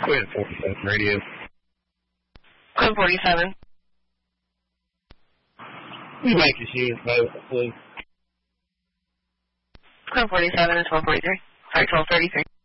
Quinn 47 radio. Quinn 47. We make your shoes, please. Quinn 47 is 1243. Sorry, 1233.